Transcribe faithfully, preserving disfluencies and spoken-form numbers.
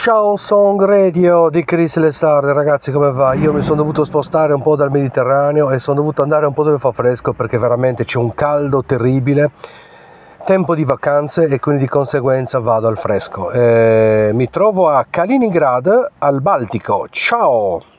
Ciao Song Radio di Chris Lessard, ragazzi, come va? Io mi sono dovuto spostare un po' dal Mediterraneo e sono dovuto andare un po' dove fa fresco perché veramente c'è un caldo terribile, tempo di vacanze e quindi di conseguenza vado al fresco. Eh, mi trovo a Kaliningrad, al Baltico. Ciao!